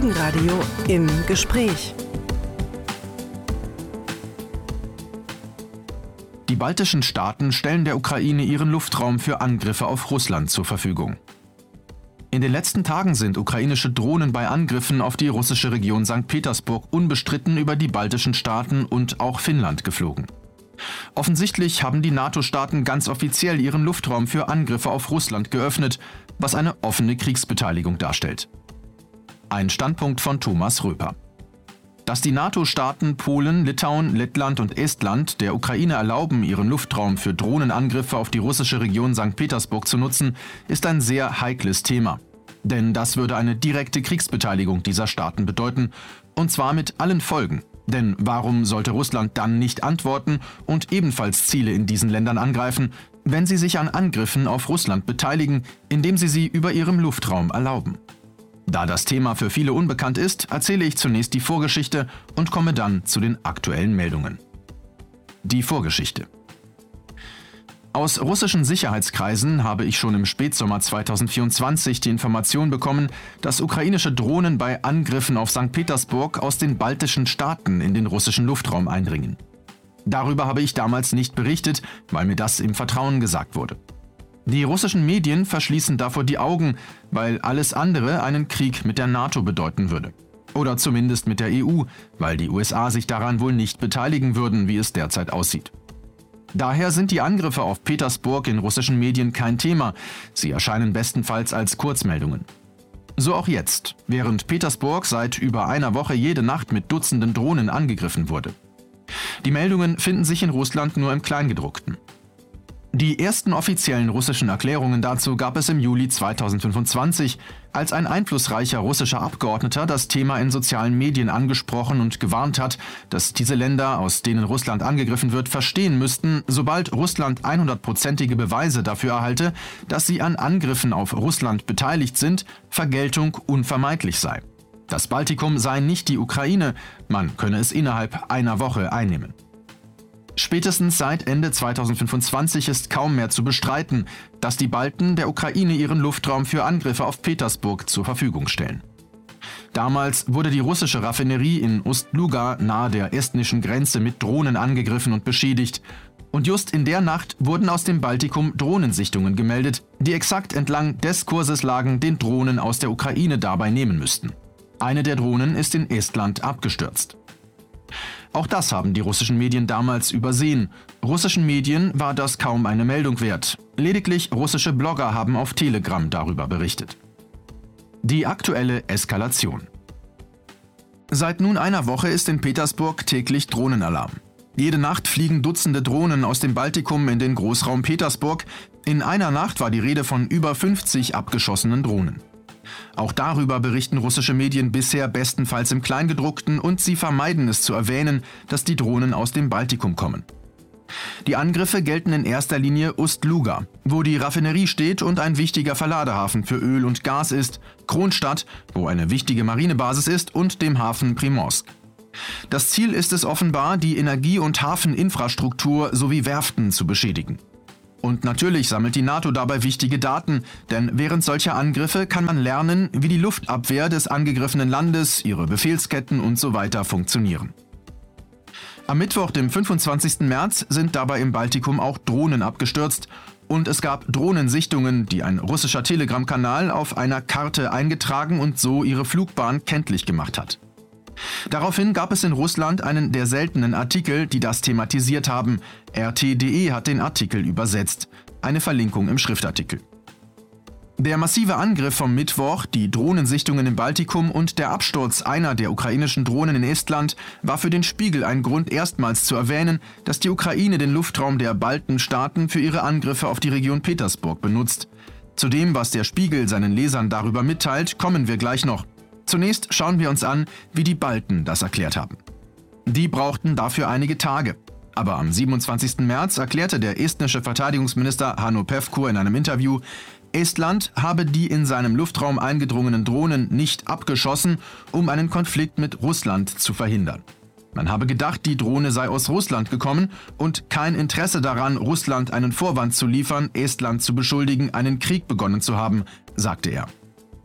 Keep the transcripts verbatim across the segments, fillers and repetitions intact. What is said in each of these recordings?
Morgenradio im Gespräch. Die baltischen Staaten stellen der Ukraine ihren Luftraum für Angriffe auf Russland zur Verfügung. In den letzten Tagen sind ukrainische Drohnen bei Angriffen auf die russische Region Sankt Petersburg unbestritten über die baltischen Staaten und auch Finnland geflogen. Offensichtlich haben die NATO-Staaten ganz offiziell ihren Luftraum für Angriffe auf Russland geöffnet, was eine offene Kriegsbeteiligung darstellt. Ein Standpunkt von Thomas Röper. Dass die NATO-Staaten Polen, Litauen, Lettland und Estland der Ukraine erlauben, ihren Luftraum für Drohnenangriffe auf die russische Region Sankt Petersburg zu nutzen, ist ein sehr heikles Thema. Denn das würde eine direkte Kriegsbeteiligung dieser Staaten bedeuten, und zwar mit allen Folgen. Denn warum sollte Russland dann nicht antworten und ebenfalls Ziele in diesen Ländern angreifen, wenn sie sich an Angriffen auf Russland beteiligen, indem sie sie über ihrem Luftraum erlauben? Da das Thema für viele unbekannt ist, erzähle ich zunächst die Vorgeschichte und komme dann zu den aktuellen Meldungen. Die Vorgeschichte. Aus russischen Sicherheitskreisen habe ich schon im Spätsommer zweitausendvierundzwanzig die Information bekommen, dass ukrainische Drohnen bei Angriffen auf Sankt Petersburg aus den baltischen Staaten in den russischen Luftraum eindringen. Darüber habe ich damals nicht berichtet, weil mir das im Vertrauen gesagt wurde. Die russischen Medien verschließen davor die Augen, weil alles andere einen Krieg mit der NATO bedeuten würde. Oder zumindest mit der E U, weil die U S A sich daran wohl nicht beteiligen würden, wie es derzeit aussieht. Daher sind die Angriffe auf Petersburg in russischen Medien kein Thema. Sie erscheinen bestenfalls als Kurzmeldungen. So auch jetzt, während Petersburg seit über einer Woche jede Nacht mit Dutzenden Drohnen angegriffen wurde. Die Meldungen finden sich in Russland nur im Kleingedruckten. Die ersten offiziellen russischen Erklärungen dazu gab es im Juli zweitausendfünfundzwanzig, als ein einflussreicher russischer Abgeordneter das Thema in sozialen Medien angesprochen und gewarnt hat, dass diese Länder, aus denen Russland angegriffen wird, verstehen müssten, sobald Russland hundertprozentige Beweise dafür erhalte, dass sie an Angriffen auf Russland beteiligt sind, Vergeltung unvermeidlich sei. Das Baltikum sei nicht die Ukraine, man könne es innerhalb einer Woche einnehmen. Spätestens seit Ende zweitausendfünfundzwanzig ist kaum mehr zu bestreiten, dass die Balten der Ukraine ihren Luftraum für Angriffe auf Petersburg zur Verfügung stellen. Damals wurde die russische Raffinerie in Ust-Luga nahe der estnischen Grenze mit Drohnen angegriffen und beschädigt. Und just in der Nacht wurden aus dem Baltikum Drohnensichtungen gemeldet, die exakt entlang des Kurses lagen, den Drohnen aus der Ukraine dabei nehmen müssten. Eine der Drohnen ist in Estland abgestürzt. Auch das haben die russischen Medien damals übersehen. Russischen Medien war das kaum eine Meldung wert. Lediglich russische Blogger haben auf Telegram darüber berichtet. Die aktuelle Eskalation. Seit nun einer Woche ist in Petersburg täglich Drohnenalarm. Jede Nacht fliegen Dutzende Drohnen aus dem Baltikum in den Großraum Petersburg. In einer Nacht war die Rede von über fünfzig abgeschossenen Drohnen. Auch darüber berichten russische Medien bisher bestenfalls im Kleingedruckten und sie vermeiden es zu erwähnen, dass die Drohnen aus dem Baltikum kommen. Die Angriffe gelten in erster Linie Ust-Luga, wo die Raffinerie steht und ein wichtiger Verladehafen für Öl und Gas ist, Kronstadt, wo eine wichtige Marinebasis ist, und dem Hafen Primorsk. Das Ziel ist es offenbar, die Energie- und Hafeninfrastruktur sowie Werften zu beschädigen. Und natürlich sammelt die NATO dabei wichtige Daten, denn während solcher Angriffe kann man lernen, wie die Luftabwehr des angegriffenen Landes, ihre Befehlsketten und so weiter funktionieren. Am Mittwoch, dem fünfundzwanzigsten März, sind dabei im Baltikum auch Drohnen abgestürzt und es gab Drohnensichtungen, die ein russischer Telegram-Kanal auf einer Karte eingetragen und so ihre Flugbahn kenntlich gemacht hat. Daraufhin gab es in Russland einen der seltenen Artikel, die das thematisiert haben. R T punkt D E hat den Artikel übersetzt. Eine Verlinkung im Schriftartikel. Der massive Angriff vom Mittwoch, die Drohnensichtungen im Baltikum und der Absturz einer der ukrainischen Drohnen in Estland war für den Spiegel ein Grund, erstmals zu erwähnen, dass die Ukraine den Luftraum der Baltenstaaten für ihre Angriffe auf die Region Petersburg benutzt. Zu dem, was der Spiegel seinen Lesern darüber mitteilt, kommen wir gleich noch. Zunächst schauen wir uns an, wie die Balten das erklärt haben. Die brauchten dafür einige Tage. Aber am siebenundzwanzigsten März erklärte der estnische Verteidigungsminister Hanno Pevkur in einem Interview, Estland habe die in seinem Luftraum eingedrungenen Drohnen nicht abgeschossen, um einen Konflikt mit Russland zu verhindern. Man habe gedacht, die Drohne sei aus Russland gekommen und kein Interesse daran, Russland einen Vorwand zu liefern, Estland zu beschuldigen, einen Krieg begonnen zu haben, sagte er.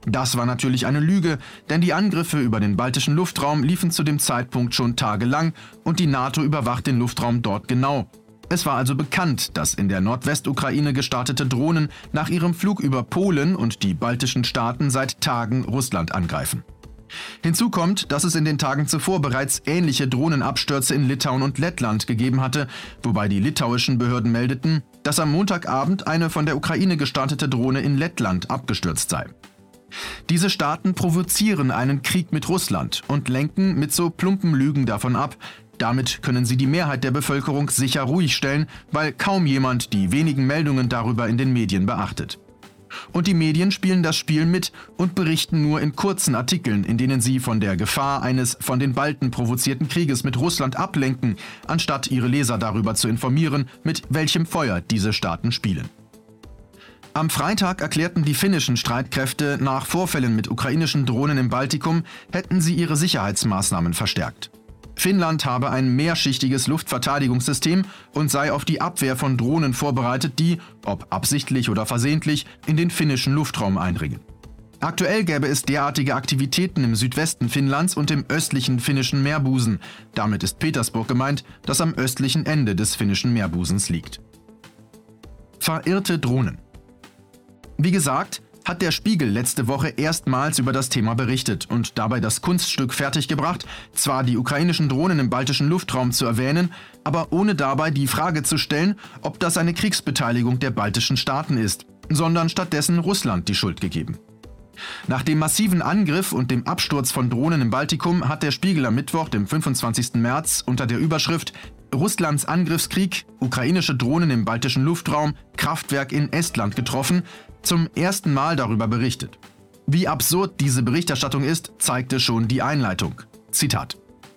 Das war natürlich eine Lüge, denn die Angriffe über den baltischen Luftraum liefen zu dem Zeitpunkt schon tagelang und die NATO überwacht den Luftraum dort genau. Es war also bekannt, dass in der Nordwestukraine gestartete Drohnen nach ihrem Flug über Polen und die baltischen Staaten seit Tagen Russland angreifen. Hinzu kommt, dass es in den Tagen zuvor bereits ähnliche Drohnenabstürze in Litauen und Lettland gegeben hatte, wobei die litauischen Behörden meldeten, dass am Montagabend eine von der Ukraine gestartete Drohne in Lettland abgestürzt sei. Diese Staaten provozieren einen Krieg mit Russland und lenken mit so plumpen Lügen davon ab. Damit können sie die Mehrheit der Bevölkerung sicher ruhig stellen, weil kaum jemand die wenigen Meldungen darüber in den Medien beachtet. Und die Medien spielen das Spiel mit und berichten nur in kurzen Artikeln, in denen sie von der Gefahr eines von den Balten provozierten Krieges mit Russland ablenken, anstatt ihre Leser darüber zu informieren, mit welchem Feuer diese Staaten spielen. Am Freitag erklärten die finnischen Streitkräfte, nach Vorfällen mit ukrainischen Drohnen im Baltikum hätten sie ihre Sicherheitsmaßnahmen verstärkt. Finnland habe ein mehrschichtiges Luftverteidigungssystem und sei auf die Abwehr von Drohnen vorbereitet, die, ob absichtlich oder versehentlich, in den finnischen Luftraum eindringen. Aktuell gäbe es derartige Aktivitäten im Südwesten Finnlands und im östlichen finnischen Meerbusen. Damit ist Petersburg gemeint, das am östlichen Ende des finnischen Meerbusens liegt. Verirrte Drohnen. Wie gesagt, hat der Spiegel letzte Woche erstmals über das Thema berichtet und dabei das Kunststück fertiggebracht, zwar die ukrainischen Drohnen im baltischen Luftraum zu erwähnen, aber ohne dabei die Frage zu stellen, ob das eine Kriegsbeteiligung der baltischen Staaten ist, sondern stattdessen Russland die Schuld gegeben. Nach dem massiven Angriff und dem Absturz von Drohnen im Baltikum hat der Spiegel am Mittwoch, dem fünfundzwanzigsten März, unter der Überschrift Russlands Angriffskrieg, ukrainische Drohnen im baltischen Luftraum, Kraftwerk in Estland getroffen, zum ersten Mal darüber berichtet. Wie absurd diese Berichterstattung ist, zeigte schon die Einleitung. Zitat: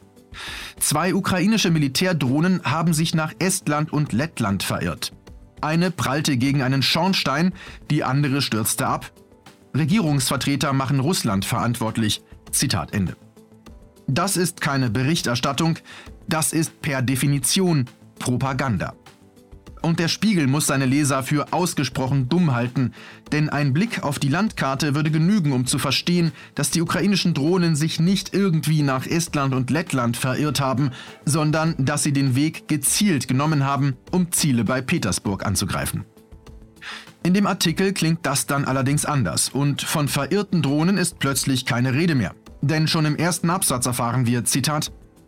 Zwei ukrainische Militärdrohnen haben sich nach Estland und Lettland verirrt. Eine prallte gegen einen Schornstein, die andere stürzte ab. Regierungsvertreter machen Russland verantwortlich. Zitat Ende. Das ist keine Berichterstattung, das ist per Definition Propaganda. Und der Spiegel muss seine Leser für ausgesprochen dumm halten, denn ein Blick auf die Landkarte würde genügen, um zu verstehen, dass die ukrainischen Drohnen sich nicht irgendwie nach Estland und Lettland verirrt haben, sondern dass sie den Weg gezielt genommen haben, um Ziele bei Petersburg anzugreifen. In dem Artikel klingt das dann allerdings anders und von verirrten Drohnen ist plötzlich keine Rede mehr. Denn schon im ersten Absatz erfahren wir, Zitat: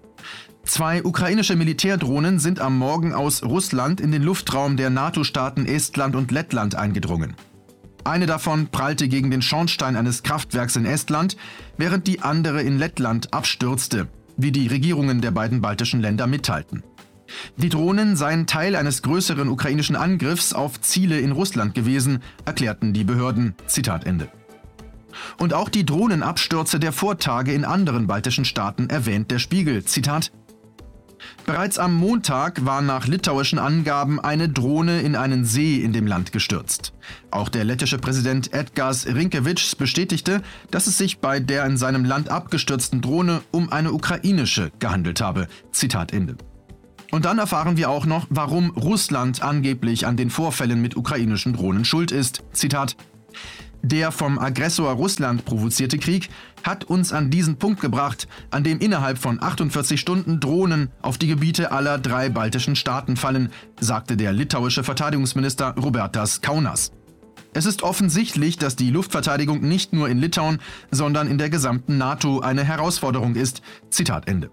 Zwei ukrainische Militärdrohnen sind am Morgen aus Russland in den Luftraum der NATO-Staaten Estland und Lettland eingedrungen. Eine davon prallte gegen den Schornstein eines Kraftwerks in Estland, während die andere in Lettland abstürzte, wie die Regierungen der beiden baltischen Länder mitteilten. Die Drohnen seien Teil eines größeren ukrainischen Angriffs auf Ziele in Russland gewesen, erklärten die Behörden. Zitat Ende. Und auch die Drohnenabstürze der Vortage in anderen baltischen Staaten erwähnt der Spiegel. Zitat: Bereits am Montag war nach litauischen Angaben eine Drohne in einen See in dem Land gestürzt. Auch der lettische Präsident Edgars Rinkēvičs bestätigte, dass es sich bei der in seinem Land abgestürzten Drohne um eine ukrainische gehandelt habe. Zitat Ende. Und dann erfahren wir auch noch, warum Russland angeblich an den Vorfällen mit ukrainischen Drohnen schuld ist. Zitat: Der vom Aggressor Russland provozierte Krieg hat uns an diesen Punkt gebracht, an dem innerhalb von achtundvierzig Stunden Drohnen auf die Gebiete aller drei baltischen Staaten fallen, sagte der litauische Verteidigungsminister Robertas Kaunas. Es ist offensichtlich, dass die Luftverteidigung nicht nur in Litauen, sondern in der gesamten NATO eine Herausforderung ist. Zitat Ende.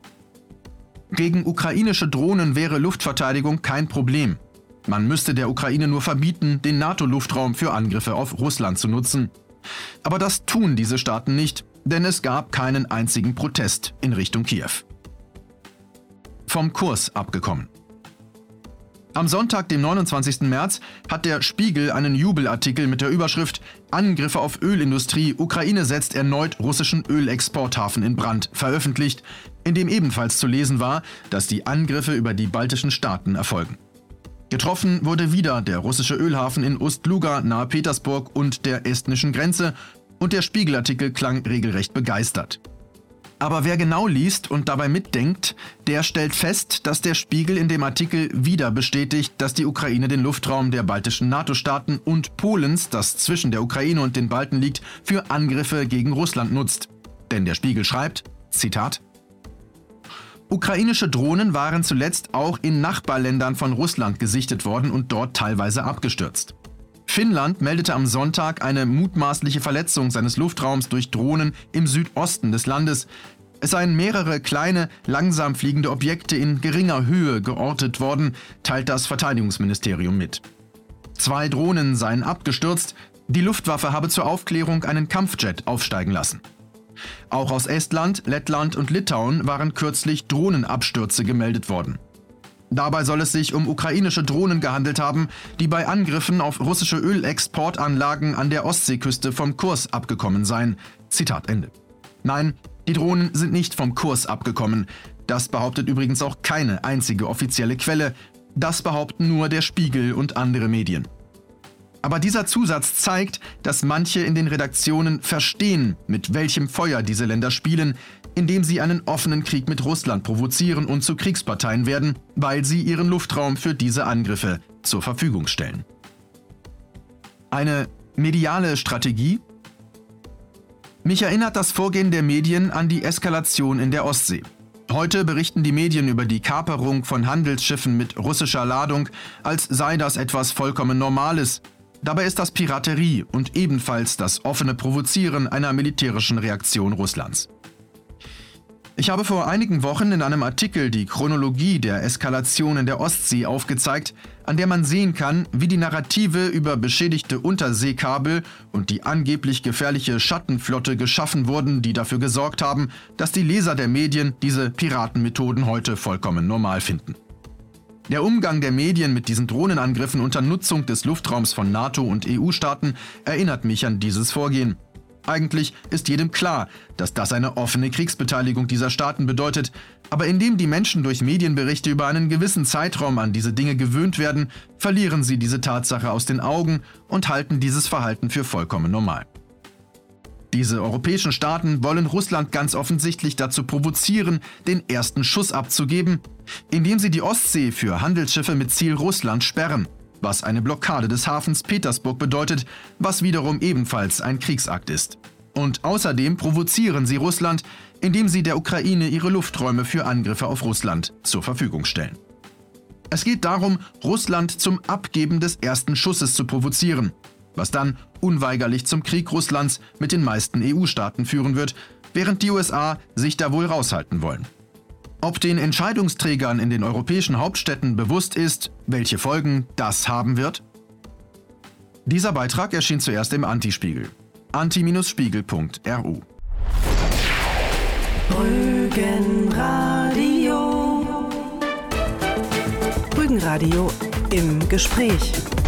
Gegen ukrainische Drohnen wäre Luftverteidigung kein Problem. Man müsste der Ukraine nur verbieten, den NATO-Luftraum für Angriffe auf Russland zu nutzen. Aber das tun diese Staaten nicht, denn es gab keinen einzigen Protest in Richtung Kiew. Vom Kurs abgekommen. Am Sonntag, dem neunundzwanzigsten März, hat der Spiegel einen Jubelartikel mit der Überschrift Angriffe auf Ölindustrie, Ukraine setzt erneut russischen Ölexporthafen in Brand veröffentlicht, in dem ebenfalls zu lesen war, dass die Angriffe über die baltischen Staaten erfolgen. Getroffen wurde wieder der russische Ölhafen in Ust-Luga nahe Petersburg und der estnischen Grenze und der Spiegelartikel klang regelrecht begeistert. Aber wer genau liest und dabei mitdenkt, der stellt fest, dass der Spiegel in dem Artikel wieder bestätigt, dass die Ukraine den Luftraum der baltischen NATO-Staaten und Polens, das zwischen der Ukraine und den Balten liegt, für Angriffe gegen Russland nutzt. Denn der Spiegel schreibt, Zitat: Ukrainische Drohnen waren zuletzt auch in Nachbarländern von Russland gesichtet worden und dort teilweise abgestürzt. Finnland meldete am Sonntag eine mutmaßliche Verletzung seines Luftraums durch Drohnen im Südosten des Landes. Es seien mehrere kleine, langsam fliegende Objekte in geringer Höhe geortet worden, teilt das Verteidigungsministerium mit. Zwei Drohnen seien abgestürzt, die Luftwaffe habe zur Aufklärung einen Kampfjet aufsteigen lassen. Auch aus Estland, Lettland und Litauen waren kürzlich Drohnenabstürze gemeldet worden. Dabei soll es sich um ukrainische Drohnen gehandelt haben, die bei Angriffen auf russische Ölexportanlagen an der Ostseeküste vom Kurs abgekommen seien. Zitat Ende. Nein, die Drohnen sind nicht vom Kurs abgekommen. Das behauptet übrigens auch keine einzige offizielle Quelle. Das behaupten nur der Spiegel und andere Medien. Aber dieser Zusatz zeigt, dass manche in den Redaktionen verstehen, mit welchem Feuer diese Länder spielen, indem sie einen offenen Krieg mit Russland provozieren und zu Kriegsparteien werden, weil sie ihren Luftraum für diese Angriffe zur Verfügung stellen. Eine mediale Strategie? Mich erinnert das Vorgehen der Medien an die Eskalation in der Ostsee. Heute berichten die Medien über die Kaperung von Handelsschiffen mit russischer Ladung, als sei das etwas vollkommen Normales. Dabei ist das Piraterie und ebenfalls das offene Provozieren einer militärischen Reaktion Russlands. Ich habe vor einigen Wochen in einem Artikel die Chronologie der Eskalation in der Ostsee aufgezeigt, an der man sehen kann, wie die Narrative über beschädigte Unterseekabel und die angeblich gefährliche Schattenflotte geschaffen wurden, die dafür gesorgt haben, dass die Leser der Medien diese Piratenmethoden heute vollkommen normal finden. Der Umgang der Medien mit diesen Drohnenangriffen unter Nutzung des Luftraums von NATO und E U-Staaten erinnert mich an dieses Vorgehen. Eigentlich ist jedem klar, dass das eine offene Kriegsbeteiligung dieser Staaten bedeutet, aber indem die Menschen durch Medienberichte über einen gewissen Zeitraum an diese Dinge gewöhnt werden, verlieren sie diese Tatsache aus den Augen und halten dieses Verhalten für vollkommen normal. Diese europäischen Staaten wollen Russland ganz offensichtlich dazu provozieren, den ersten Schuss abzugeben, indem sie die Ostsee für Handelsschiffe mit Ziel Russland sperren, was eine Blockade des Hafens Petersburg bedeutet, was wiederum ebenfalls ein Kriegsakt ist. Und außerdem provozieren sie Russland, indem sie der Ukraine ihre Lufträume für Angriffe auf Russland zur Verfügung stellen. Es geht darum, Russland zum Abgeben des ersten Schusses zu provozieren, was dann unweigerlich zum Krieg Russlands mit den meisten E U-Staaten führen wird, während die U S A sich da wohl raushalten wollen. Ob den Entscheidungsträgern in den europäischen Hauptstädten bewusst ist, welche Folgen das haben wird? Dieser Beitrag erschien zuerst im Antispiegel. anti Spiegel punkt r u Rügenradio. Rügenradio im Gespräch.